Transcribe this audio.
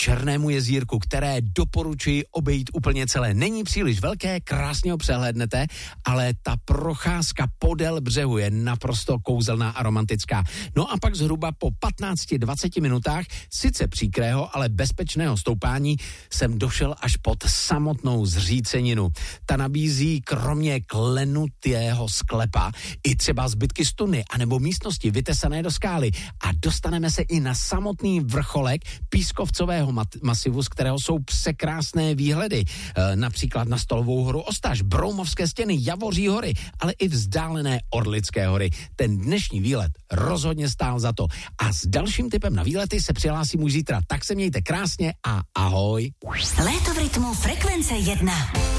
Černému jezírku, které doporučuji obejít úplně celé. Není příliš velké, krásně ho přehlédnete, ale ta procházka podél břehu je naprosto kouzelná a romantická. No a pak zhruba po 15-20 minutách, sice příkrého, ale bezpečného stoupání, jsem došel až pod samotnou zříceninu. Ta nabízí kromě klenutého sklepa i třeba zbytky stuny anebo místnosti vytesané do skály a dostaneme se i na samotný vrcholek pískovcového masivu, z kterého jsou překrásné výhledy. Například na Stolovou horu Ostaž, Broumovské stěny, Javoří hory, ale i vzdálené Orlické hory. Ten dnešní výlet rozhodně stál za to. A s dalším tipem na výlety se přihlásím už zítra. Tak se mějte krásně a ahoj. Léto v rytmu Frekvence 1.